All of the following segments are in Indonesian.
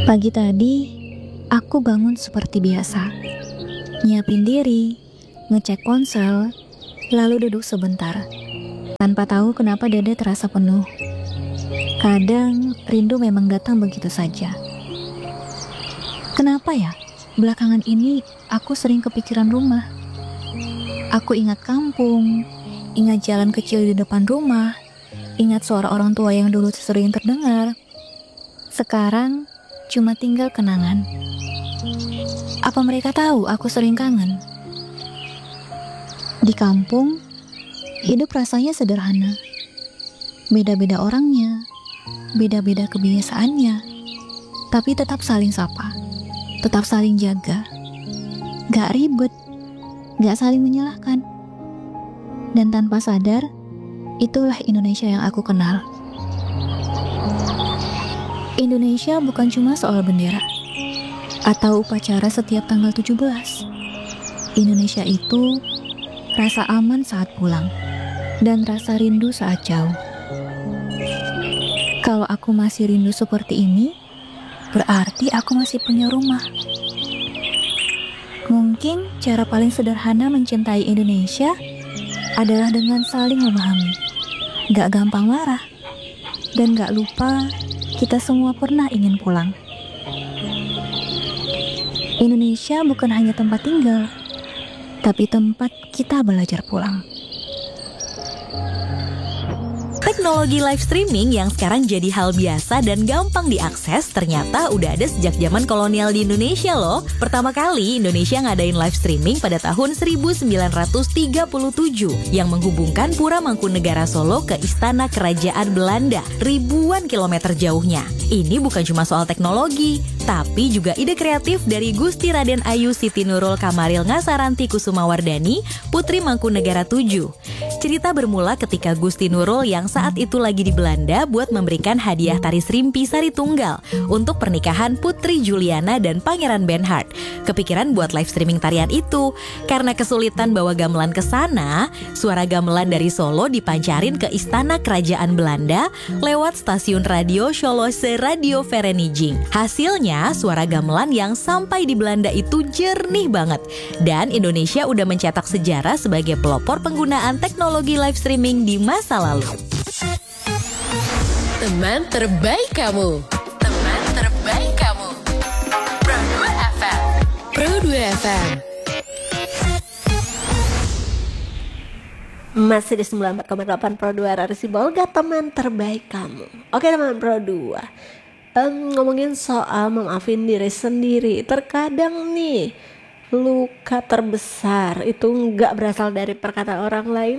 Pagi tadi, aku bangun seperti biasa. Nyiapin diri, ngecek ponsel, lalu duduk sebentar. Tanpa tahu kenapa dada terasa penuh. Kadang, rindu memang datang begitu saja. Kenapa ya? Belakangan ini, aku sering kepikiran rumah. Aku ingat kampung, ingat jalan kecil di depan rumah, ingat suara orang tua yang dulu sering terdengar. Sekarang, cuma tinggal kenangan. Apa mereka tahu aku sering kangen? Di kampung, hidup rasanya sederhana. Beda-beda orangnya, beda-beda kebiasaannya, tapi tetap saling sapa, tetap saling jaga. Gak ribet, gak saling menyalahkan. Dan tanpa sadar, itulah Indonesia yang aku kenal. Indonesia bukan cuma soal bendera atau upacara setiap tanggal 17. Indonesia itu rasa aman saat pulang dan rasa rindu saat jauh. Kalau aku masih rindu seperti ini, berarti aku masih punya rumah. Mungkin cara paling sederhana mencintai Indonesia adalah dengan saling memahami, gak gampang marah, dan gak lupa kita semua pernah ingin pulang. Indonesia bukan hanya tempat tinggal, tapi tempat kita belajar pulang. Teknologi live streaming yang sekarang jadi hal biasa dan gampang diakses ternyata udah ada sejak zaman kolonial di Indonesia loh. Pertama kali Indonesia ngadain live streaming pada tahun 1937 yang menghubungkan Pura Mangkunegara Solo ke Istana Kerajaan Belanda ribuan kilometer jauhnya. Ini bukan cuma soal teknologi, tapi juga ide kreatif dari Gusti Raden Ayu Siti Nurul Kamaril Ngasaranti Kusumawardani, Putri Mangkunegara VII. Cerita bermula ketika Gusti Nurul yang saat itu lagi di Belanda buat memberikan hadiah tari Srimpi Sari Tunggal untuk pernikahan Putri Juliana dan Pangeran Bernhard. Kepikiran buat live streaming tarian itu. Karena kesulitan bawa gamelan ke sana, suara gamelan dari Solo dipancarin ke Istana Kerajaan Belanda lewat stasiun radio Scholose Radio Vereniging. Hasilnya, suara gamelan yang sampai di Belanda itu jernih banget. Dan Indonesia udah mencetak sejarah sebagai pelopor penggunaan teknologi live streaming di masa lalu. Teman terbaik kamu. Teman terbaik kamu. Pro 2 FM. Pro 2 FM. Masih di 94,8 Pro 2 Rarisi Bolga, teman terbaik kamu. Oke teman Pro 2, ngomongin soal memaafin diri sendiri. Terkadang nih, luka terbesar itu nggak berasal dari perkataan orang lain,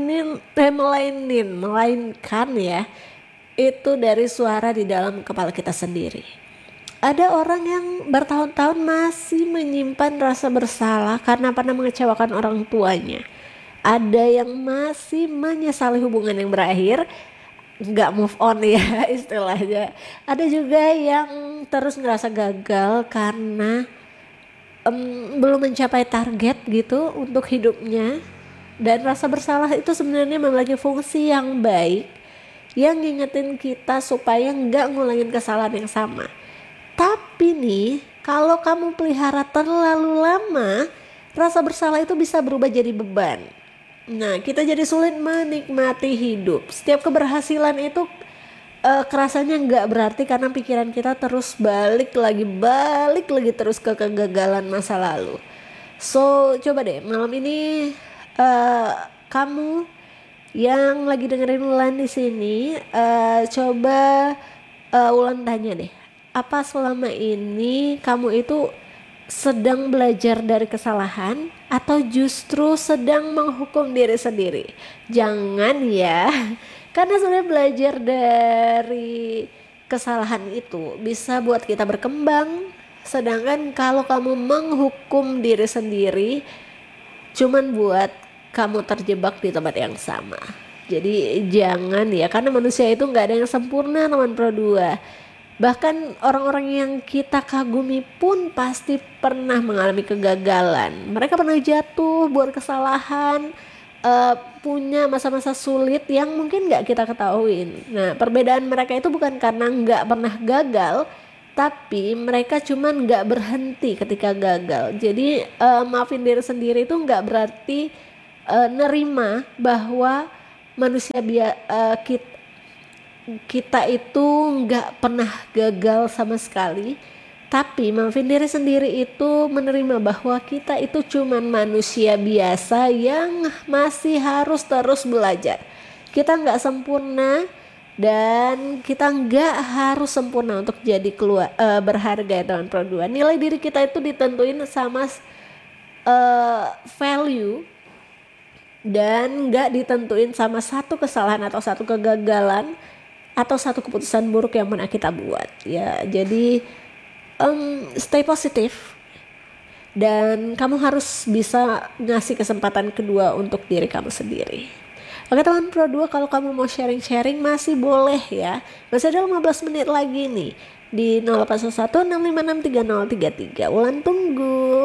melainkan ya, itu dari suara di dalam kepala kita sendiri. Ada orang yang bertahun-tahun masih menyimpan rasa bersalah karena pernah mengecewakan orang tuanya. Ada yang masih menyesali hubungan yang berakhir, nggak move on ya istilahnya. Ada juga yang terus ngerasa gagal karena belum mencapai target gitu untuk hidupnya. Dan rasa bersalah itu sebenarnya memiliki fungsi yang baik yang ngingetin kita supaya nggak ngulangin kesalahan yang sama. Tapi nih, kalau kamu pelihara terlalu lama, rasa bersalah itu bisa berubah jadi beban. Nah, kita jadi sulit menikmati hidup. Setiap keberhasilan itu kerasanya nggak berarti karena pikiran kita terus balik lagi terus ke kegagalan masa lalu. So, coba deh malam ini kamu yang lagi dengerin Wulan di sini, coba Wulan tanya deh, apa selama ini kamu itu sedang belajar dari kesalahan atau justru sedang menghukum diri sendiri? Jangan ya, karena sebenarnya belajar dari kesalahan itu bisa buat kita berkembang. Sedangkan kalau kamu menghukum diri sendiri, cuman buat kamu terjebak di tempat yang sama. Jadi jangan ya, karena manusia itu gak ada yang sempurna teman Pro 2. Bahkan orang-orang yang kita kagumi pun pasti pernah mengalami kegagalan. Mereka pernah jatuh, buat kesalahan, punya masa-masa sulit yang mungkin gak kita ketahuin. Nah, perbedaan mereka itu bukan karena gak pernah gagal, tapi mereka cuman nggak berhenti ketika gagal. Jadi maafin diri sendiri itu nggak berarti nerima bahwa manusia kita itu nggak pernah gagal sama sekali. Tapi maafin diri sendiri itu menerima bahwa kita itu cuman manusia biasa yang masih harus terus belajar. Kita nggak sempurna dan kita nggak harus sempurna untuk jadi berharga ya teman Pro 2. Nilai diri kita itu ditentuin sama value dan nggak ditentuin sama satu kesalahan atau satu kegagalan atau satu keputusan buruk yang pernah kita buat ya. Jadi stay positif dan kamu harus bisa ngasih kesempatan kedua untuk diri kamu sendiri. Oke teman Pro 2, kalau kamu mau sharing-sharing masih boleh ya. Masih ada 15 menit lagi nih di 0811 656 3033. Ulan tunggu.